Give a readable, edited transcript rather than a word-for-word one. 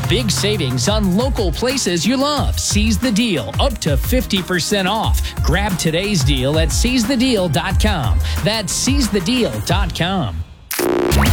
Big savings on local places you love. Seize the deal, up to 50% off. Grab today's deal at seizethedeal.com. That's seizethedeal.com.